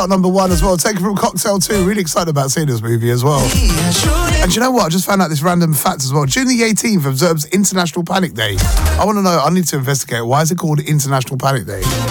Number 1 as well, taken from Cocktail 2. Really excited about seeing this movie as well. And do you know what? I just found out this random fact as well. June the 18th observes International Panic Day. I want to know, I need to investigate. Why is it called International Panic Day?